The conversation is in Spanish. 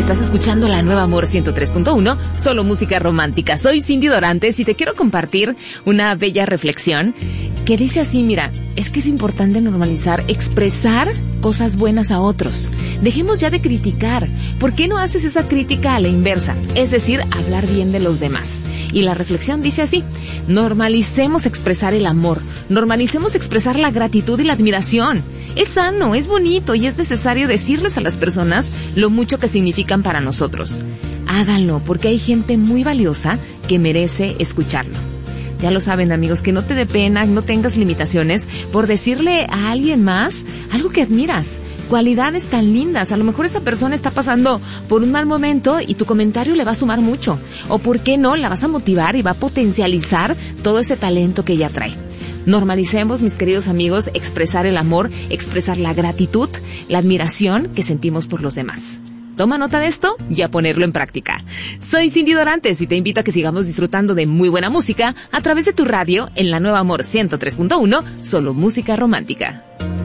Estás escuchando La Nueva Amor 103.1, solo música romántica. Soy Cindy Dorantes y te quiero compartir una bella reflexión que dice así, mira, es que es importante normalizar, expresar cosas buenas a otros. Dejemos ya de criticar. ¿Por qué no haces esa crítica a la inversa? Es decir, hablar bien de los demás. Y la reflexión dice así, normalicemos expresar el amor, normalicemos expresar la gratitud y la admiración. Es sano, es bonito y es necesario decirles a las personas lo mucho que significan para nosotros. Háganlo porque hay gente muy valiosa que merece escucharlo. Ya lo saben, amigos, que no te dé pena, no tengas limitaciones por decirle a alguien más algo que admiras. Cualidades tan lindas. A lo mejor esa persona está pasando por un mal momento y tu comentario le va a sumar mucho. O por qué no, la vas a motivar y va a potencializar todo ese talento que ella trae. Normalicemos, mis queridos amigos, expresar el amor, expresar la gratitud, la admiración que sentimos por los demás. Toma nota de esto y a ponerlo en práctica. Soy Cindy Dorantes y te invito a que sigamos disfrutando de muy buena música a través de tu radio en La Nueva Amor 103.1, solo música romántica.